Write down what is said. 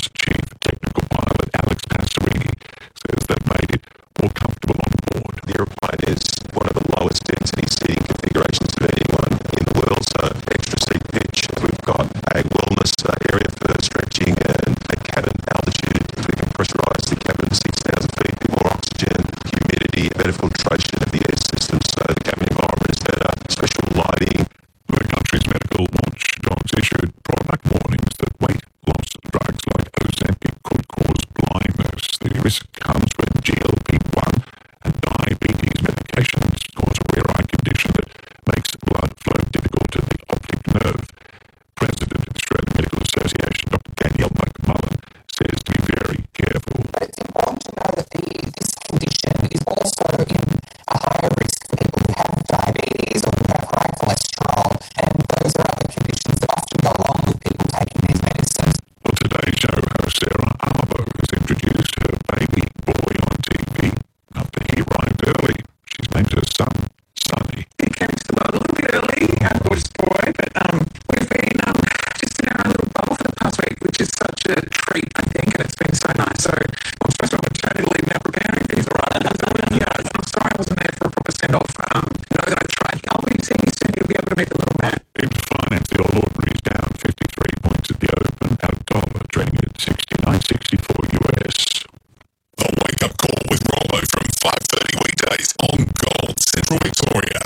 Qantas chief technical pilot Alex Passerini says they've made it more comfortable on board. The aeroplane is one of the lowest density seating configurations of anyone in the world, so extra seat pitch. We've got a wellness area for stretching and a cabin altitude. We can pressurise the cabin to 6,000 feet, more oxygen, humidity, better filtration of the air system, so the cabin environment is better, special lighting. The country's medical watchdogs issued product warnings that weight loss drugs like Ozempic could cause blindness. The risk comes when GLP-1 and diabetes medications cause a rare eye condition that makes blood flow difficult to the optic nerve. President of the Australian Medical Association, Dr. Danielle McMullen, says to be very careful. It's important to know that this condition is also in a higher risk for people who have diabetes or who have high cholesterol, and those are other conditions that often go along with people taking these medicines. Well, today's show host Sarah Arbo has introduced her baby boy on TV. After he arrived early, she's named her son Sonny. He came to the world a little bit early, our oldest boy, but we've been just in our own little bubble for the past week, which is such a treat, I think, and it's been so nice. So I'm supposed to have maternity leave now, preparing things all right. I'm sorry I wasn't there for a proper send-off. I tried. I'll be seeing you soon. You'll be able to meet the little man. In finance, the All Ordinary's down 53 points at the open. Our dollar trading at 69.64 US. The Wake Up Call with Rollo from 5:30 weekdays on Gold Central Victoria.